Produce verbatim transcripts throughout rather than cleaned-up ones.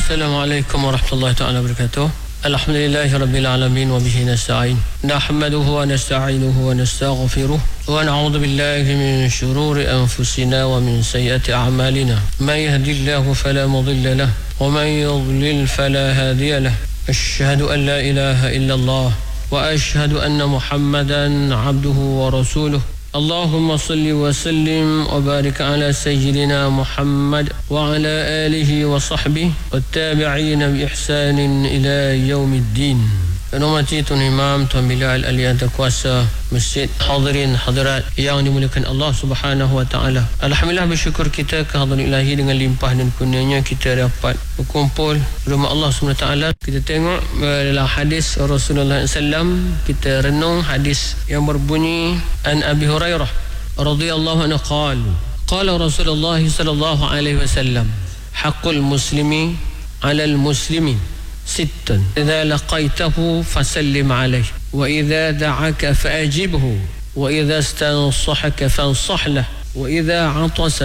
Assalamualaikum warahmatullahi taala wabarakatuh. Alhamdulillahi rabbil alamin wa bihi nasta'in. Nahmaduhu wa nasta'inuhu wa nastaghfiruh wa na'udzu billahi min shururi anfusina wa min sayyiati a'malina. May yahdihillahu fala mudilla lahu wa may yudlil fala hadiya lahu. Asyhadu an la ilaha illallah wa asyhadu anna Muhammadan 'abduhu wa rasuluh. Allahumma salli wa sallim wa barik ala sayyidina Muhammad wa ala alihi wa sahbihi wa tabi'ina bi ihsanin ila yaumiddin. Hormati Tuan Imam, Tuan Bilal, ahli yang terkuasa Masjid, hadirin hadirat yang dimuliakan Allah Subhanahu wa taala. Alhamdulillah, bersyukur kita ke hadirat ilahi dengan limpah dan kurnianya kita dapat berkumpul di rumah Allah Subhanahu wa taala. Kita tengok dalam hadis Rasulullah sallallahu alaihi wasallam, kita renung hadis yang berbunyi an Abi Hurairah radhiyallahu anhu qala qala Rasulullah sallallahu alaihi wasallam haqqul muslimi 'alal muslimin ستٌ إذا لقيته فسلم عليه وإذا دعاك فأجبه وإذا استنصحك فانصح له وإذا عطس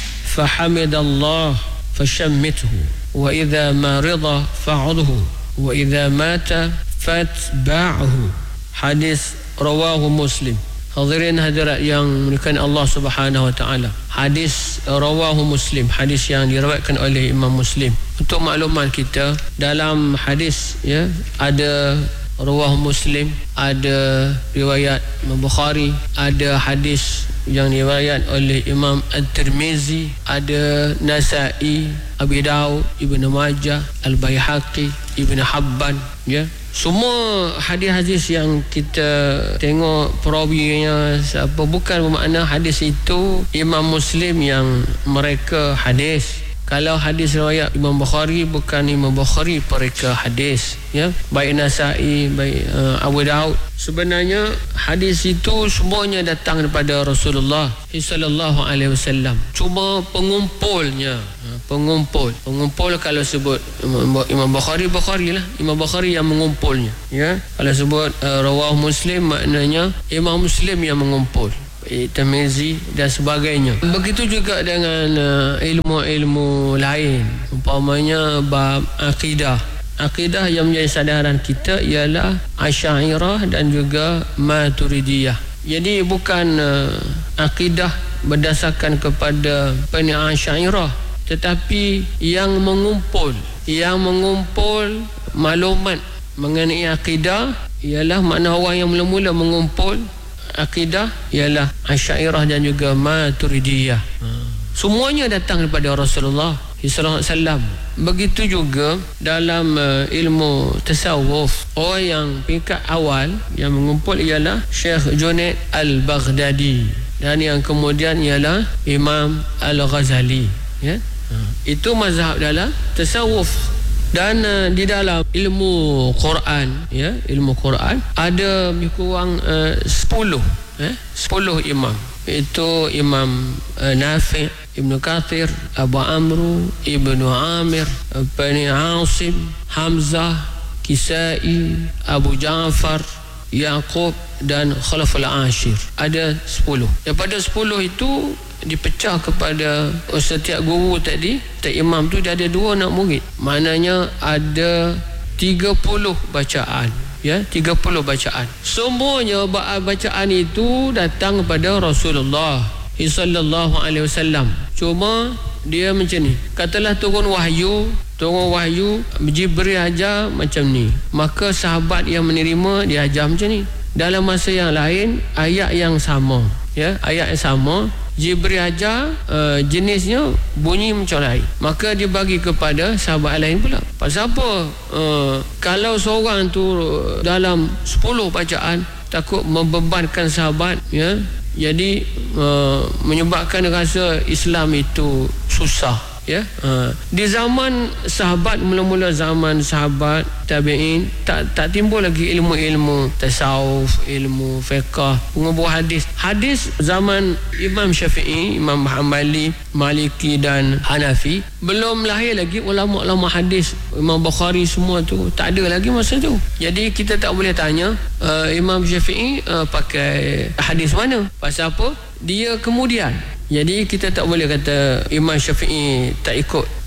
فحمد الله فشمته وإذا مرض فعده وإذا مات فاتبعه. Hadis rawahu Muslim. Hadirin hadirat yang dimuliakan Allah Subhanahu wa taala. Hadis rawahu Muslim, hadis yang diriwayatkan oleh Imam Muslim. Untuk makluman kita, dalam hadis ya ada rawahu Muslim, ada riwayat Imam Bukhari, ada hadis yang diriwayat oleh Imam At-Tirmizi, ada Nasa'i, Abi Daud, Ibnu Majah, Al-Baihaqi, Ibnu Habban, ya. Semua hadis-hadis yang kita tengok perawinya siapa, bukan bermakna hadis itu Imam Muslim yang mereka hadis. Kalau hadis riwayat Imam Bukhari, bukan Imam Bukhari pereka hadis, ya. Baik Nasa'i, baik uh, Abu Daud, sebenarnya hadis itu semuanya datang daripada Rasulullah sallallahu alaihi wasallam. Cuma pengumpulnya, pengumpul pengumpul kalau sebut Imam Bukhari, Bukhari lah, Imam Bukhari yang mengumpulnya, ya. Kalau sebut uh, rawah Muslim, maknanya Imam Muslim yang mengumpul, Tirmizi dan sebagainya. Begitu juga dengan uh, ilmu-ilmu lain, umpamanya bab akidah. Akidah yang menjadi sadaran kita ialah Asy'ariyah dan juga Maturidiyah. Jadi bukan uh, akidah berdasarkan kepada penilaian Asy'ariyah, tetapi yang mengumpul yang mengumpul maklumat mengenai akidah ialah makna orang yang mula-mula mengumpul akidah ialah Asy'ariyah dan juga Maturidiyah. Hmm. Semuanya datang daripada Rasulullah sallallahu alaihi wasallam. Begitu juga dalam uh, ilmu tasawuf, orang yang peringkat awal yang mengumpul ialah Syekh Junaid Al-Baghdadi, dan yang kemudian ialah Imam Al-Ghazali, ya. Hmm. Itu mazhab dalam tasawuf. Dan uh, di dalam ilmu Quran, ya, ilmu Quran ada lebih kurang uh, sepuluh eh, sepuluh imam. Itu Imam uh, Nafi', Ibnu Kathir, Abu Amru, Ibnu Amir, Bani Asim, Hamzah, Kisai, Abu Ja'far, Yaqub dan Khalaful Ashir. Ada sepuluh. Daripada sepuluh itu dipecah kepada setiap guru tadi, setiap imam tu dia ada dua anak murid. Maknanya ada tiga puluh bacaan, ya, tiga puluh bacaan. Semuanya bacaan itu datang kepada Rasulullah sallallahu alaihi wasallam. Cuma dia macam ni, katalah turun wahyu, turun wahyu Jibril ajar macam ni, maka sahabat yang menerima dia ajar macam ni. Dalam masa yang lain ayat yang sama, ya, ayat yang sama Jibril ajar uh, jenisnya bunyi macam lain, maka dia bagi kepada sahabat lain pula. Pasal apa? Uh, kalau seorang tu dalam sepuluh bacaan takut membebankan sahabat, ya, jadi uh, menyebabkan rasa Islam itu susah, ya. Uh, di zaman sahabat, mula-mula zaman sahabat tabi'in, tak tak timbul lagi ilmu-ilmu tasawuf, ilmu fiqh, pengumpul hadis. Hadis zaman Imam Syafi'i, Imam Hanbali, Maliki dan Hanafi, belum lahir lagi ulama-ulama hadis. Imam Bukhari semua tu tak ada lagi masa tu. Jadi kita tak boleh tanya uh, Imam Syafi'i uh, pakai hadis mana. Pasal apa? Dia kemudian. Jadi kita tak boleh kata Imam Syafi'i tak ikut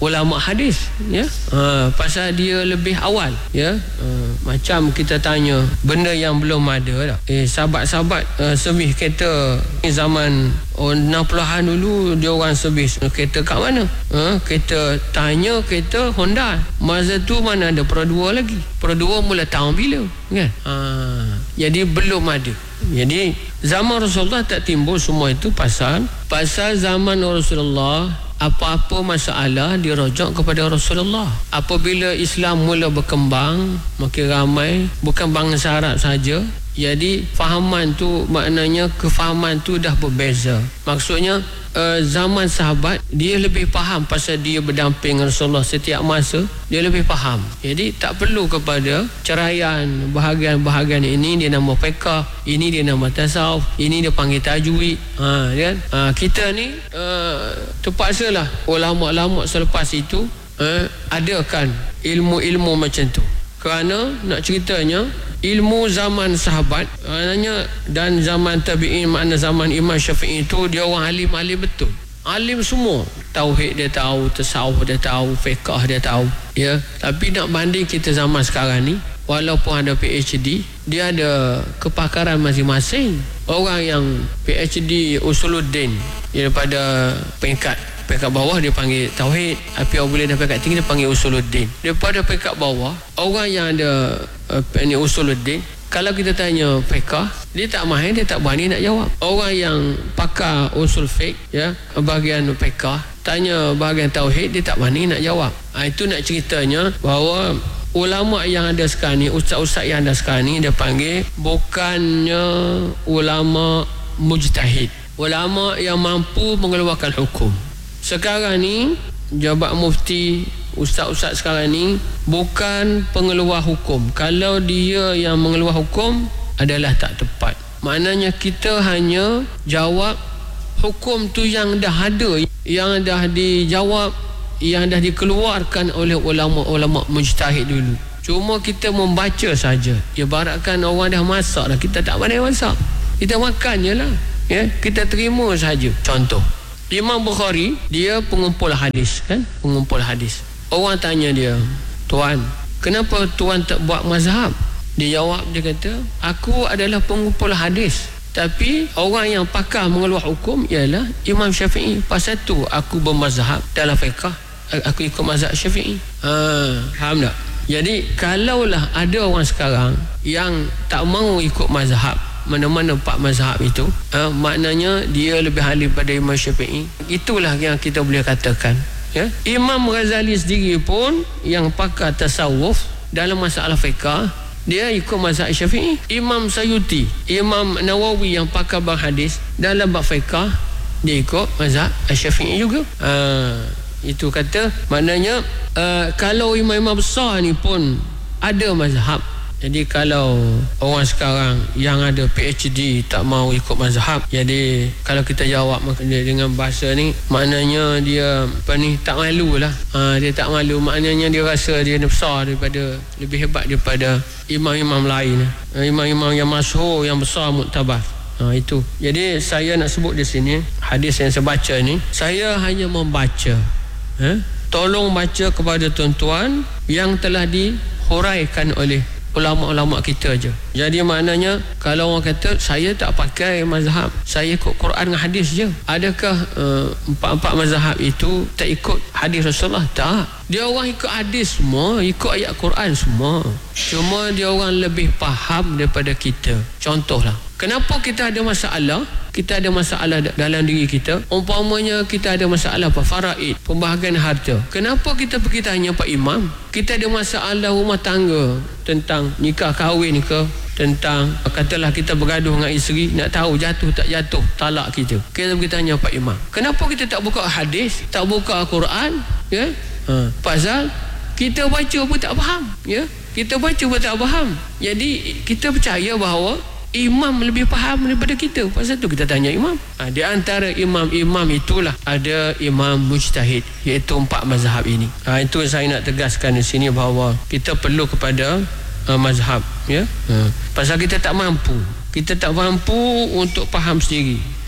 ulama hadis, ya. Ha, pasal dia lebih awal, ya. Ha, macam kita tanya benda yang belum ada dah. Eh sahabat-sahabat uh, servis kereta zaman oh, enam puluhan dulu dia orang servis kereta kat mana? Ha, kereta tanya kereta Honda. Masa tu mana ada Pro dua lagi. Pro dua mula tahun bila, kan? Ha, jadi belum ada. Jadi zaman Rasulullah tak timbul semua itu pasal pasal zaman Rasulullah apa-apa masalah dirujuk kepada Rasulullah. Apabila Islam mula berkembang, makin ramai, bukan bangsa Arab saja. Jadi fahaman tu, maknanya kefahaman tu dah berbeza. Maksudnya uh, zaman sahabat dia lebih faham pasal dia berdamping Rasulullah setiap masa, dia lebih faham. Jadi tak perlu kepada ceraian bahagian-bahagian ini dia nama fiqh, ini dia nama tasawuf, ini dia panggil tajwid. Ha, kan? Ha, kita ni uh, terpaksalah ulama-ulama selepas itu uh, adakan ilmu-ilmu macam tu. Kerana nak ceritanya ilmu zaman sahabat maknanya dan zaman tabi'in, makna zaman Imam Syafi'i itu dia orang alim-alim betul. Alim semua. Tauhid dia tahu, tasawuf dia tahu, fiqh dia tahu, ya. Tapi nak banding kita zaman sekarang ni, walaupun ada P H D, dia ada kepakaran masing-masing. Orang yang P H D Usuluddin, dia daripada peringkat peringkat bawah dia panggil tauhid, tapi apabila dah peringkat tinggi dia panggil usuluddin. Daripada peringkat bawah, orang yang ada uh, ni usuluddin, kalau kita tanya fiqh, dia tak mahir, dia tak berani nak jawab. Orang yang pakar usul fiqh, ya, bahagian fiqh, tanya bahagian tauhid, dia tak berani nak jawab. Ha, itu nak ceritanya bahawa ulama yang ada sekarang ni, ustaz-ustaz yang ada sekarang ni, dia panggil bukannya ulama mujtahid, ulama yang mampu mengeluarkan hukum. Sekarang ni jabat mufti, ustaz-ustaz sekarang ni bukan pengeluar hukum. Kalau dia yang mengeluar hukum adalah tak tepat. Maknanya kita hanya jawab hukum tu yang dah ada, yang dah dijawab, yang dah dikeluarkan oleh ulama-ulama mujtahid dulu. Cuma kita membaca saja. Ibaratkan orang dah masak dah, kita tak pandai masak, kita makan je lah, ya? Kita terima saja. Contoh Imam Bukhari, dia pengumpul hadis, kan? Pengumpul hadis. Orang tanya dia, tuan, kenapa tuan tak buat mazhab? Dia jawab, dia kata, aku adalah pengumpul hadis, tapi orang yang pakar mengeluar hukum ialah Imam Syafi'i. Pasal tu aku bermazhab dalam fiqh, aku ikut mazhab Syafi'i. Ha, faham tak? Jadi kalaulah ada orang sekarang yang tak mau ikut mazhab, mana-mana empat mazhab itu, ha, maknanya dia lebih alim pada Imam Syafi'i. Itulah yang kita boleh katakan, ya? Imam Ghazali sendiri pun yang pakar tasawuf dalam masalah fiqh, dia ikut mazhab Syafi'i. Imam Sayuti, Imam Nawawi yang pakar bab hadis dalam bab fiqh, dia ikut mazhab Syafi'i juga. Ha, itu kata maknanya uh, kalau imam-imam besar ni pun ada mazhab. Jadi kalau orang sekarang yang ada P H D tak mau ikut mazhab, jadi kalau kita jawab dengan bahasa ni, maknanya dia apa ni, tak malu lah. Ha, dia tak malu, maknanya dia rasa dia besar daripada, lebih hebat daripada imam-imam lain, ha, imam-imam yang masyhur, yang besar, muktabar. Ha, itu. Jadi saya nak sebut di sini hadis yang saya baca ni, saya hanya membaca. Ha? Tolong baca kepada tuan-tuan yang telah dihuraikan oleh ulama-ulama kita aja. Jadi maknanya kalau orang kata saya tak pakai mazhab, saya ikut Quran dan hadis je, adakah uh, empat-empat mazhab itu tak ikut hadis Rasulullah? Tak. Dia orang ikut hadis semua, ikut ayat Quran semua. Cuma dia orang lebih faham daripada kita. Contohlah, kenapa kita ada masalah? Kita ada masalah dalam diri kita. Umpamanya kita ada masalah apa? Faraid, pembahagian harta. Kenapa kita pergi tanya Pak Imam? Kita ada masalah rumah tangga, tentang nikah kahwin ke, tentang katalah kita bergaduh dengan isteri, nak tahu jatuh tak jatuh talak kita, kita pergi tanya Pak Imam. Kenapa kita tak buka hadis, tak buka Quran, ya? Ha, pasal kita baca pun tak faham, ya? Kita baca pun tak faham. Jadi kita percaya bahawa imam lebih faham daripada kita. Pasal tu kita tanya imam. Ha, di antara imam-imam itulah ada imam mujtahid, iaitu empat mazhab ini. Ha, itu saya nak tegaskan di sini bahawa kita perlu kepada uh, mazhab, ya. Ha, pasal kita tak mampu. Kita tak mampu untuk faham sendiri.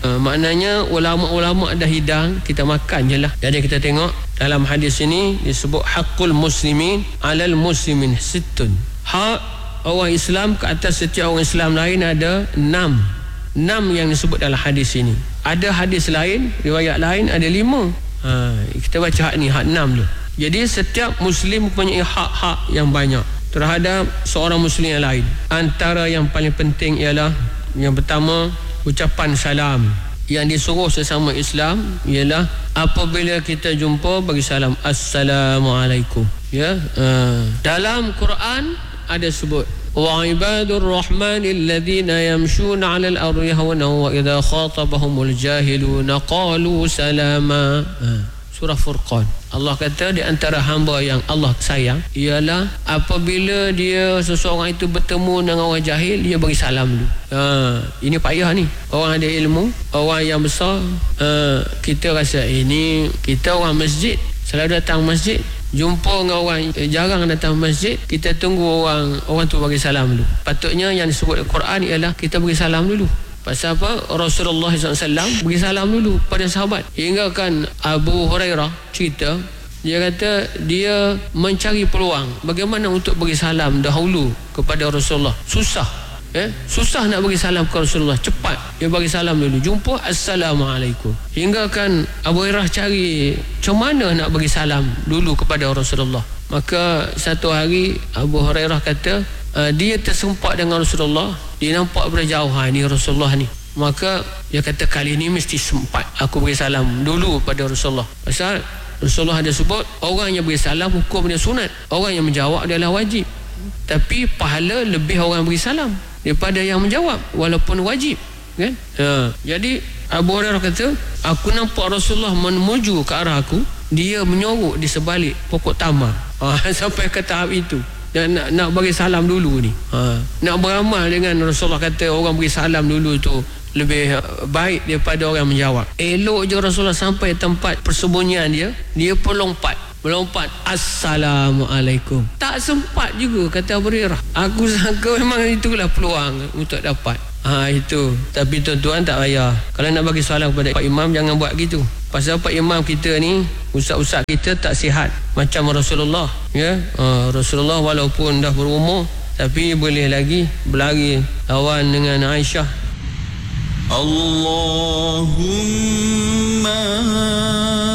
Uh, maknanya ulama-ulama dah hidang, kita makan je lah. Jadi kita tengok dalam hadis ini disebut haqqul muslimin alal muslimin sittun. Hak orang Islam ke atas setiap orang Islam lain ada enam. Enam yang disebut dalam hadis ini. Ada hadis lain, riwayat lain ada lima. Ha, kita baca hak ni, hak enam tu. Jadi setiap Muslim mempunyai hak-hak yang banyak terhadap seorang Muslim yang lain. Antara yang paling penting ialah yang pertama, ucapan salam. Yang disuruh sesama Islam ialah apabila kita jumpa bagi salam, Assalamualaikum. Ya, uh. dalam Quran ada sebut wa ibadur rahmanil ladzina yamshuna 'alal ardi hawna wa idza khatabahumul jahiluna qalu salama. Uh. Surah Furqan. Allah kata di antara hamba yang Allah sayang ialah apabila dia seseorang itu bertemu dengan orang jahil, dia bagi salam dulu. Ha, ini payah ni. Orang ada ilmu, orang yang besar, ha, kita rasa ini eh, kita orang masjid, selalu datang masjid, jumpa dengan orang eh, jarang datang masjid, kita tunggu orang orang tu bagi salam dulu. Patutnya yang disebut Al-Quran ialah kita bagi salam dulu. Pasal apa? Rasulullah sallallahu alaihi wasallam bagi salam dulu pada sahabat. Hingga kan Abu Hurairah cerita, dia kata dia mencari peluang bagaimana untuk bagi salam dahulu kepada Rasulullah. Susah. Eh? Susah nak bagi salam kepada Rasulullah. Cepat dia bagi salam dulu. Jumpa, Assalamualaikum. Hingga kan Abu Hurairah cari macam mana nak bagi salam dulu kepada Rasulullah. Maka satu hari Abu Hurairah kata, Uh, dia tersempat dengan Rasulullah. Dia nampak berjauh, ha, ni Rasulullah ni. Maka dia kata kali ni mesti sempat aku beri salam dulu pada Rasulullah. Pasal Rasulullah ada sebut orang yang beri salam hukum dia sunat, orang yang menjawab adalah wajib. Tapi pahala lebih orang beri salam daripada yang menjawab walaupun wajib, kan? Ha, jadi Abu Hurairah kata aku nampak Rasulullah menuju ke arah aku, dia menyorok di sebalik pokok tamar. Ha, sampai ke tahap itu. Dan nak, nak bagi salam dulu ni, ha. Nak beramal dengan Rasulullah kata orang beri salam dulu tu lebih baik daripada orang menjawab. Elok je Rasulullah sampai tempat persembunyian dia, dia pun lompat melompat, Assalamualaikum. Tak sempat juga, kata Abu Hurairah. Aku sangka memang itulah peluang untuk dapat. Ha, itu. Tapi tuan-tuan tak payah. Kalau nak bagi salam kepada Pak Imam, jangan buat gitu. Pasal Pak Imam kita ni, ustaz-ustaz kita tak sihat macam Rasulullah, ya. Ha, Rasulullah walaupun dah berumur, tapi boleh lagi berlari lawan dengan Aisyah. Allahumma